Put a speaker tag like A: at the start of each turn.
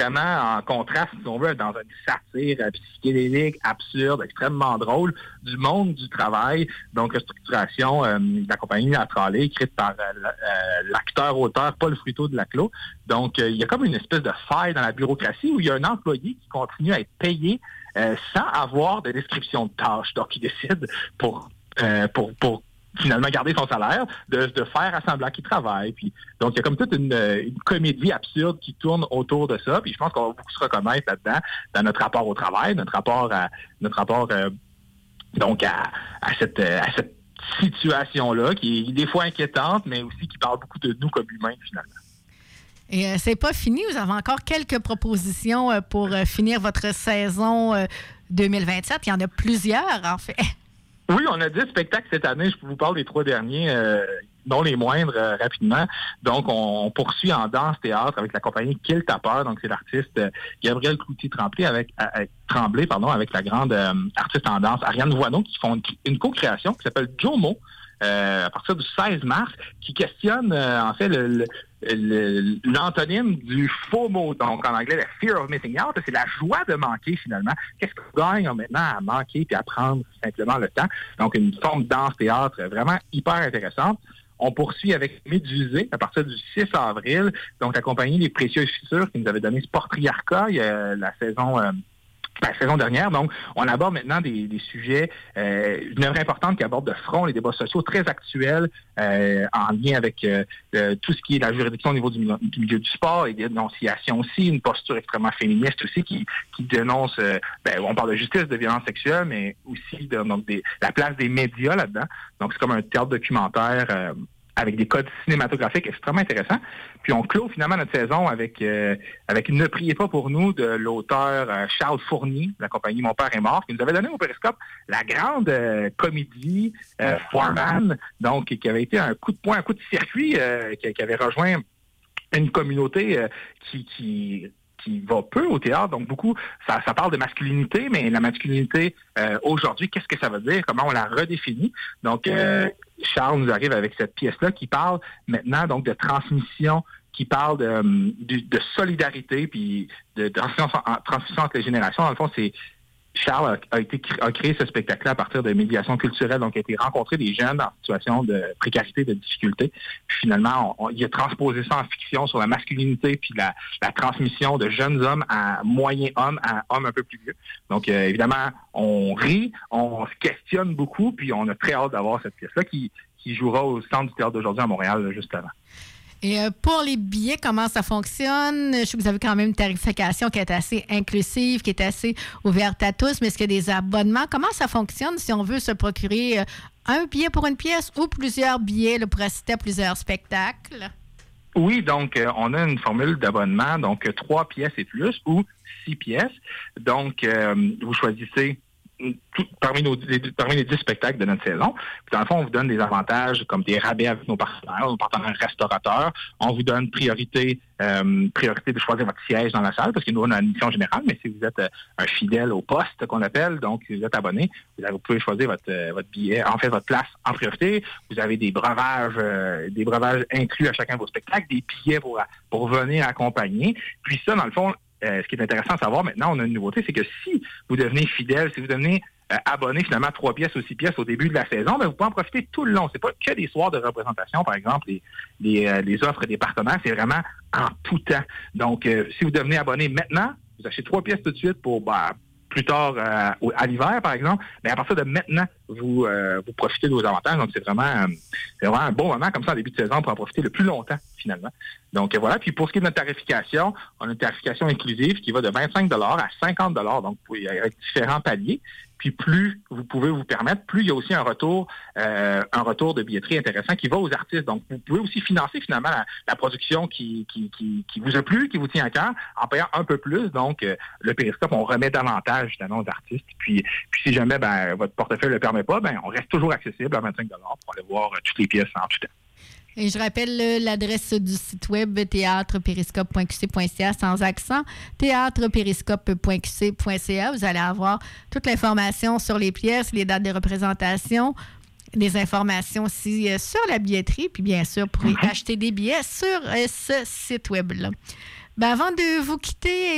A: vraiment en contraste, si on veut, dans une satire psychédélique, absurde, extrêmement drôle, du monde du travail. Donc, restructuration de la compagnie Atralé, écrite par l'acteur-auteur Paul Fruteau de Laclos. Donc, il y a comme une espèce de faille dans la bureaucratie où il y a un employé qui continue à être payé sans avoir de description de tâches. Donc, il décide pour finalement garder son salaire, de faire à semblant qu'il travaille. Puis, donc, il y a comme toute une comédie absurde qui tourne autour de ça. Puis je pense qu'on va beaucoup se reconnaître là-dedans, dans notre rapport au travail, notre rapport donc à cette situation-là, qui est des fois inquiétante, mais aussi qui parle beaucoup de nous comme humains, finalement.
B: Et c'est pas fini. Vous avez encore quelques propositions pour finir votre saison 2027. Il y en a plusieurs, en fait.
A: Oui, on a 10 spectacles cette année. Je vous parle des 3 derniers, dont les moindres, rapidement. Donc, on poursuit en danse-théâtre avec la compagnie Kill Tapper. Donc, c'est l'artiste Gabriel Cloutier-Tremblay avec la grande artiste en danse Ariane Voineau qui font une co-création qui s'appelle Jomo. À partir du 16 mars, qui questionne en fait l'antonyme du FOMO, donc en anglais, la fear of missing out, c'est la joie de manquer finalement. Qu'est-ce qu'on gagne maintenant à manquer puis à prendre simplement le temps? Donc une forme de danse-théâtre vraiment hyper intéressante. On poursuit avec Médusée à partir du 6 avril, donc la compagnie Les Précieuses Fissures qui nous avait donné ce Portriarcat la saison dernière. Donc, on aborde maintenant des sujets, une œuvre importante qui aborde de front les débats sociaux très actuels en lien avec tout ce qui est la juridiction au niveau du milieu du sport et des dénonciations aussi, une posture extrêmement féministe aussi qui dénonce, on parle de justice, de violence sexuelle, mais aussi la place des médias là-dedans. Donc, c'est comme un théâtre documentaire avec des codes cinématographiques extrêmement intéressants. Puis on clôt finalement notre saison avec Ne priez pas pour nous de l'auteur Charles Fournier, de la compagnie Mon père est mort, qui nous avait donné au Périscope la grande comédie Foreman, donc qui avait été un coup de poing, un coup de circuit, qui avait rejoint une communauté qui va peu au théâtre, donc beaucoup, ça parle de masculinité, mais la masculinité aujourd'hui, qu'est-ce que ça veut dire? Comment on la redéfinit? Donc, Charles nous arrive avec cette pièce-là qui parle maintenant donc de transmission, qui parle de solidarité, puis de transmission entre les générations. Dans le fond, Charles a créé ce spectacle-là à partir de médiation culturelle, donc il a été rencontré des jeunes en situation de précarité, de difficulté. Puis finalement, il a transposé ça en fiction sur la masculinité puis la transmission de jeunes hommes à moyens hommes à hommes un peu plus vieux. Donc évidemment, on rit, on se questionne beaucoup, puis on a très hâte d'avoir cette pièce-là qui jouera au Centre du théâtre d'aujourd'hui à Montréal, juste avant.
B: Et pour les billets, comment ça fonctionne? Je sais que vous avez quand même une tarification qui est assez inclusive, qui est assez ouverte à tous, mais est-ce qu'il y a des abonnements? Comment ça fonctionne si on veut se procurer un billet pour une pièce ou plusieurs billets pour assister à plusieurs spectacles?
A: Oui, donc on a une formule d'abonnement, donc 3 pièces et plus ou 6 pièces. Donc, vous choisissez parmi les 10 spectacles de notre saison. Puis dans le fond, on vous donne des avantages comme des rabais avec nos partenaires restaurateurs. On vous donne priorité de choisir votre siège dans la salle, parce que nous, on a une admission générale, mais si vous êtes un fidèle au poste qu'on appelle, donc si vous êtes abonné, vous pouvez choisir votre billet, en fait, votre place en priorité. Vous avez des breuvages inclus à chacun de vos spectacles, des billets pour venir accompagner. Puis ça, dans le fond, ce qui est intéressant à savoir maintenant, on a une nouveauté, c'est que si vous devenez fidèle, si vous devenez abonné finalement à 3 pièces ou 6 pièces au début de la saison, vous pouvez en profiter tout le long. C'est pas que des soirs de représentation, par exemple, les offres des partenaires, c'est vraiment en tout temps. Donc, si vous devenez abonné maintenant, vous achetez 3 pièces tout de suite pour plus tard à l'hiver, par exemple, mais à partir de maintenant, vous profitez de vos avantages. Donc, c'est vraiment un bon moment comme ça en début de saison pour en profiter le plus longtemps, finalement. Donc, voilà. Puis, pour ce qui est de notre tarification, on a une tarification inclusive qui va de 25 $ à 50 $. Donc, avec différents paliers. Puis plus vous pouvez vous permettre, plus il y a aussi un retour de billetterie intéressant qui va aux artistes. Donc, vous pouvez aussi financer finalement la production qui vous a plu, qui vous tient à cœur, en payant un peu plus. Donc, le Périscope, on remet davantage justement aux artistes. Puis si jamais votre portefeuille ne le permet pas, on reste toujours accessible à 25 $ pour aller voir toutes les pièces en tout temps.
B: Et je rappelle l'adresse du site web théâtreperiscope.qc.ca sans accent, théâtreperiscope.qc.ca. Vous allez avoir toute l'information sur les pièces, les dates de représentation, des informations aussi sur la billetterie, puis bien sûr, vous pourrez acheter des billets sur ce site web-là. Avant de vous quitter,